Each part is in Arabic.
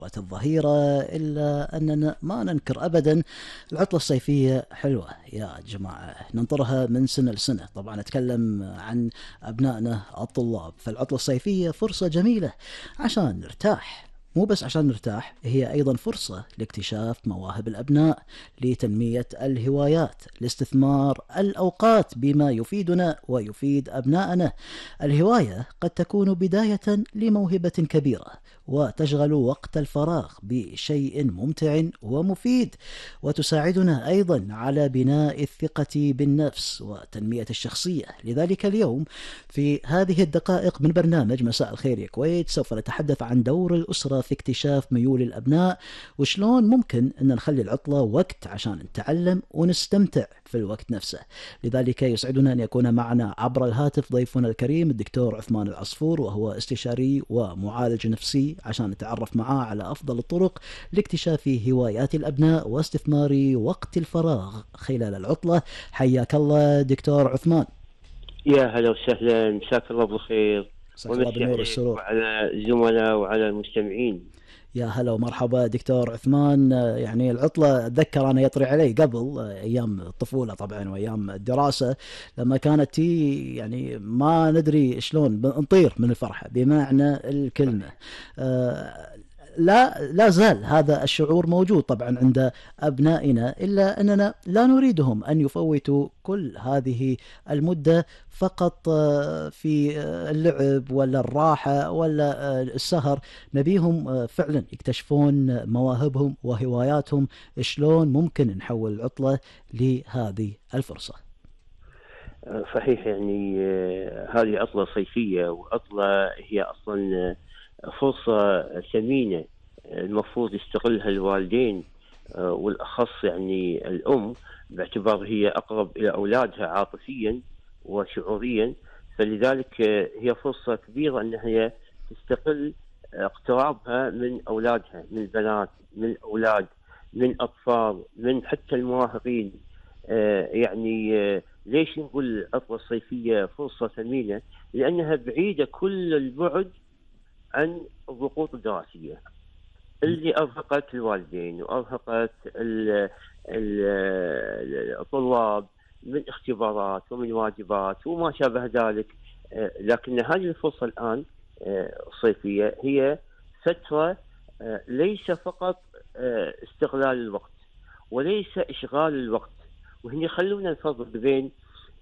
الظهيرة، إلا أننا ما ننكر أبدا العطلة الصيفية حلوة يا جماعة، ننطرها من سنة لسنة. طبعا أتكلم عن أبنائنا الطلاب، فالعطلة الصيفية فرصة جميلة عشان نرتاح. مو بس عشان نرتاح، هي أيضا فرصة لاكتشاف مواهب الأبناء، لتنمية الهوايات، لاستثمار الأوقات بما يفيدنا ويفيد أبنائنا. الهواية قد تكون بداية لموهبة كبيرة، وتشغل وقت الفراغ بشيء ممتع ومفيد، وتساعدنا أيضا على بناء الثقة بالنفس وتنمية الشخصية. لذلك اليوم في هذه الدقائق من برنامج مساء الخير يا كويت سوف نتحدث عن دور الأسرة في اكتشاف ميول الأبناء، وشلون ممكن أن نخلي العطلة وقت عشان نتعلم ونستمتع في الوقت نفسه. لذلك يسعدنا أن يكون معنا عبر الهاتف ضيفنا الكريم الدكتور عثمان العصفور، وهو استشاري ومعالج نفسي، عشان نتعرف معاه على أفضل الطرق لاكتشاف هوايات الأبناء واستثمار وقت الفراغ خلال العطلة. حياك الله دكتور عثمان. يا هلا وسهلا، مساك الله بالخير. مساك الله ومسي بالنور عليك والسرور. وعلى الزملاء وعلى المستمعين. يا هلا ومرحبا دكتور عثمان. يعني العطلة أتذكر أنا يطري علي قبل أيام الطفولة طبعا وأيام الدراسة، لما كانت تي يعني ما ندري شلون نطير من الفرحة بمعنى الكلمة. لا زال هذا الشعور موجود طبعا عند أبنائنا، إلا أننا لا نريدهم أن يفوتوا كل هذه المدة فقط في اللعب ولا الراحة ولا السهر. نبيهم فعلا يكتشفون مواهبهم وهواياتهم. شلون ممكن نحول العطلة لهذه الفرصة؟ صحيح، يعني هذه عطلة صيفية، وعطلة هي أصلا فرصة ثمينة المفروض يستغلها الوالدين، والأخص يعني الأم، باعتبار هي أقرب إلى أولادها عاطفيا وشعوريا. فلذلك هي فرصة كبيرة أن هي تستقل اقترابها من أولادها، من بنات، من أولاد، من أطفال، من حتى المراهقين. يعني ليش نقول العطلة الصيفية فرصة ثمينة؟ لأنها بعيدة كل البعد عن الضغوط الدراسية اللي أرهقت الوالدين وأرهقت الطلاب من اختبارات ومن واجبات وما شابه ذلك. لكن هذه الفرصة الآن الصيفية هي فترة ليس فقط استغلال الوقت وليس إشغال الوقت. وهنا خلونا نفرق بين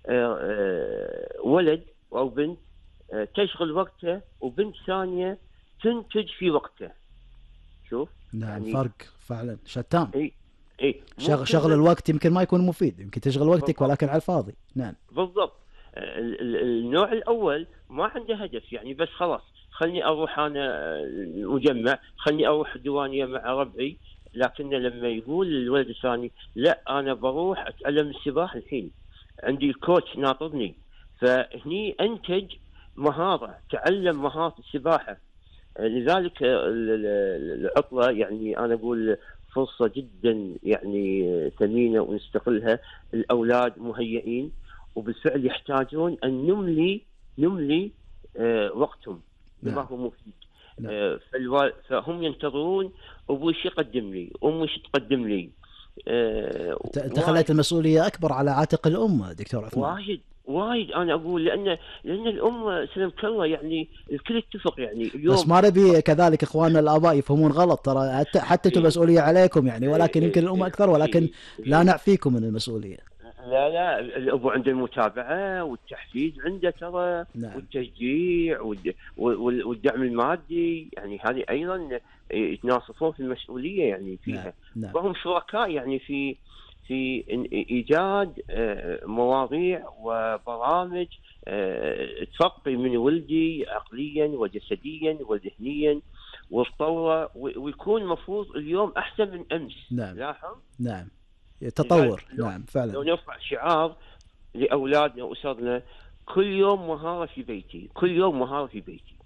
ولد أو بنت تشغل وقته، وبنت ثانية تنتج في وقته. شوف نعم، يعني فرق فعلا شتان. اي شغل الوقت يمكن ما يكون مفيد، يمكن تشغل وقتك بالضبط. ولكن على الفاضي. نعم بالضبط. النوع الأول ما عنده هدف، يعني بس خلاص خلني أروح أنا مجمع، خلني أروح ديوانية مع ربعي. لكن لما يقول الولد الثاني لا أنا بروح أتعلم السباحة الحين، عندي الكوتش ناطرني، فهني أنتج مهارة، تعلم مهارة السباحة. لذلك العطلة يعني أنا أقول فرصة جدا يعني ثمينة ونستغلها. الأولاد مهيئين وبالفعل يحتاجون أن نملي وقتهم بما هو مفيد. فهم ينتظرون أبوي شو يقدم لي، أمي شو تقدم لي. انت خليت المسؤولية أكبر على عاتق الأم دكتور عثمان. وايد انا اقول، لان الام سلمك الله يعني الكل يتفق يعني بس اليوم. ما نبي كذلك اخواننا الاباء يفهمون غلط، ترى حتى انتم المسؤوليه عليكم يعني، ولكن يمكن الام اكثر، ولكن لا نعفيكم من المسؤوليه. لا الابو عنده المتابعه والتحفيز عنده ترى. نعم. والتشجيع والدعم المادي، يعني هذه ايضا يتناصفون في المسؤوليه يعني فيها. نعم. وهم شركاء يعني في ايجاد مواضيع وبرامج ترقي من ولدي عقليا وجسديا وذهنيا وتطوره، ويكون مفروض اليوم احسن من امس. نعم. لاحظ. نعم، تطور. نعم فعلا. لو نرفع شعار لاولادنا واسرنا: كل يوم مهاره في بيتي، كل يوم مهاره في بيتي.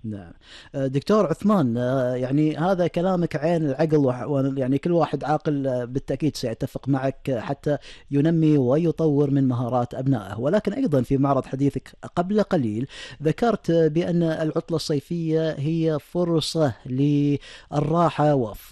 نعم. دكتور عثمان، يعني هذا كلامك عين العقل، يعني كل واحد عاقل بالتأكيد سيتفق معك حتى ينمي ويطور من مهارات أبنائه. ولكن أيضا في معرض حديثك قبل قليل ذكرت بأن العطلة الصيفية هي فرصة للراحة